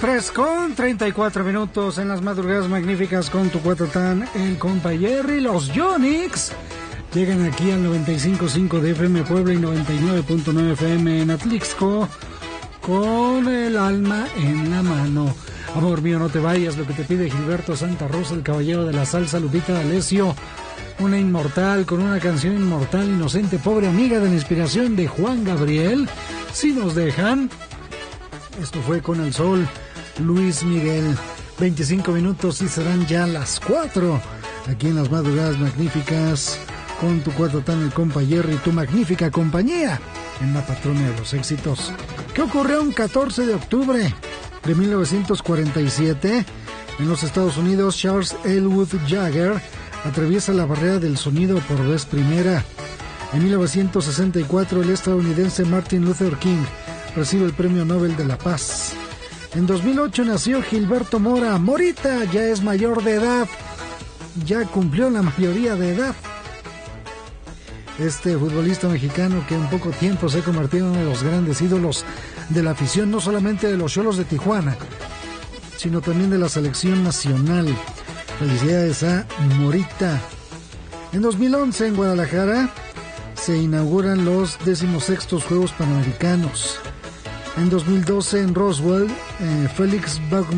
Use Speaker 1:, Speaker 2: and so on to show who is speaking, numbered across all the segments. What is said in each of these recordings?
Speaker 1: 3:34 en las madrugadas magníficas con tu Cuatatán, el compa Jerry. Los Yonix llegan aquí al 95.5 de FM Puebla y 99.9 FM en Atlixco con el alma en la mano. Amor mío, no te vayas, lo que te pide Gilberto Santa Rosa, el caballero de la salsa, Lupita D'Alessio, una inmortal con una canción inmortal, inocente, pobre amiga de la inspiración de Juan Gabriel. Si nos dejan, esto fue Con el Sol, Luis Miguel. 25 minutos y serán ya las 4 aquí en las madrugadas magníficas con tu Cuatatán, el compa Jerry, tu magnífica compañía en la patrona de los éxitos. ¿Qué ocurrió un 14 de octubre de 1947? En los Estados Unidos, Charles Elwood Jagger atraviesa la barrera del sonido por vez primera. En 1964, el estadounidense Martin Luther King recibe el Premio Nobel de la Paz. En 2008 nació Gilberto Mora. Morita ya es mayor de edad, ya cumplió la mayoría de edad. Este futbolista mexicano que en poco tiempo se ha convertido en uno de los grandes ídolos de la afición, no solamente de los Xolos de Tijuana, sino también de la selección nacional. Felicidades a Morita. En 2011 en Guadalajara se inauguran los 16º Juegos Panamericanos. En 2012 en Roswell, Felix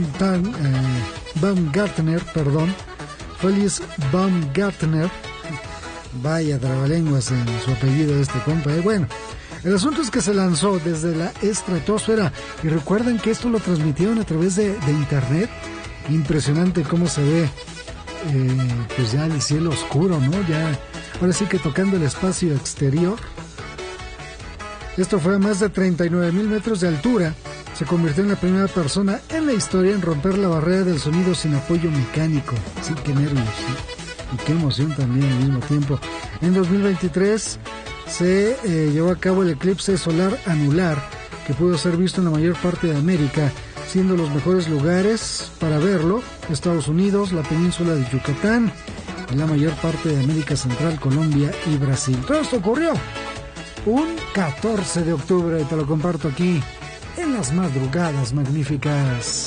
Speaker 1: Baumgartner, vaya trabalenguas en su apellido de este compa. Bueno, el asunto es que se lanzó desde la estratosfera y recuerdan que esto lo transmitieron a través de internet. Impresionante cómo se ve pues ya el cielo oscuro, ¿no? Ya ahora sí que tocando el espacio exterior. Esto fue a más de 39,000 metros de altura. Se convirtió en la primera persona en la historia en romper la barrera del sonido sin apoyo mecánico. Sí, qué nervios, ¿sí? Y qué emoción también al mismo tiempo. En 2023 se llevó a cabo el eclipse solar anular, que pudo ser visto en la mayor parte de América, siendo los mejores lugares para verlo Estados Unidos, la península de Yucatán, y la mayor parte de América Central, Colombia y Brasil. Todo esto ocurrió un 14 de octubre, te lo comparto aquí en las madrugadas magníficas.